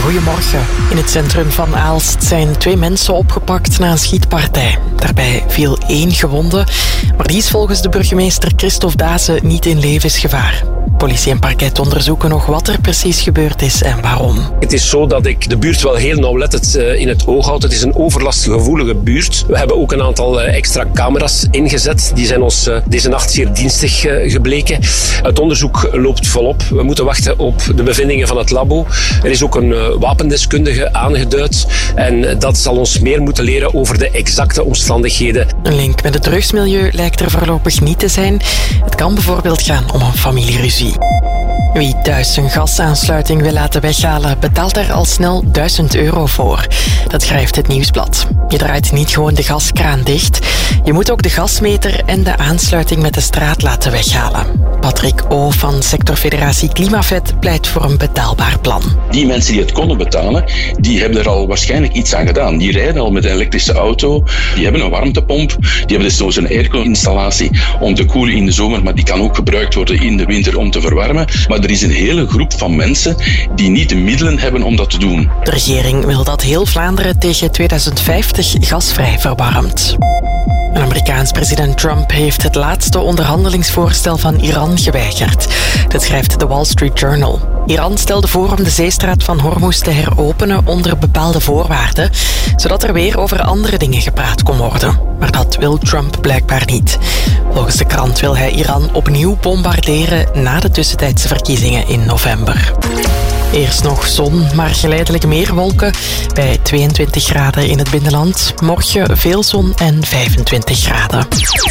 Goedemorgen. In het centrum van Aalst zijn 2 mensen opgepakt na een schietpartij. Daarbij viel 1 gewonde, maar die is volgens de burgemeester Christophe Dazen niet in levensgevaar. Politie en parket onderzoeken nog wat er precies gebeurd is en waarom. Het is zo dat ik de buurt wel heel nauwlettend in het oog houd. Het is een overlastgevoelige buurt. We hebben ook een aantal extra camera's ingezet. Die zijn ons deze nacht zeer dienstig gebleken. Het onderzoek loopt volop. We moeten wachten op de bevindingen van het labo. Er is ook een wapendeskundige aangeduid. En dat zal ons meer moeten leren over de exacte omstandigheden. Een link met het drugsmilieu lijkt er voorlopig niet te zijn. Het kan bijvoorbeeld gaan om een familieruzie. Wie thuis zijn gasaansluiting wil laten weghalen, betaalt daar al snel €1000 voor. Dat schrijft het Nieuwsblad. Je draait niet gewoon de gaskraan dicht. Je moet ook de gasmeter en de aansluiting met de straat laten weghalen. Patrick O. van sectorfederatie Klimavet pleit voor een betaalbaar plan. Die mensen die het konden betalen, die hebben er al waarschijnlijk iets aan gedaan. Die rijden al met een elektrische auto, die hebben een warmtepomp, die hebben dus zo'n airco-installatie om te koelen in de zomer, maar die kan ook gebruikt worden in de winter om te verwarmen. Maar er is een hele groep van mensen die niet de middelen hebben om dat te doen. De regering wil dat heel Vlaanderen tegen 2050 gasvrij verwarmt. En Amerikaans president Trump heeft het laatste onderhandelingsvoorstel van Iran geweigerd. Dat schrijft de Wall Street Journal. Iran stelde voor om de zeestraat van Hormuz te heropenen onder bepaalde voorwaarden, zodat er weer over andere dingen gepraat kon worden. Maar dat wil Trump blijkbaar niet. Volgens de krant wil hij Iran opnieuw bombarderen na de tussentijdse verkiezingen in november. Eerst nog zon, maar geleidelijk meer wolken bij 22 graden in het binnenland. Morgen veel zon en 25 graden.